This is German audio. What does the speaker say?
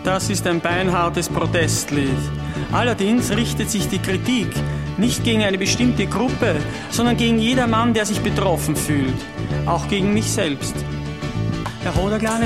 Das ist ein beinhartes Protestlied. Allerdings richtet sich die Kritik nicht gegen eine bestimmte Gruppe, sondern gegen jedermann, der sich betroffen fühlt. Auch gegen mich selbst. Der Hoderglane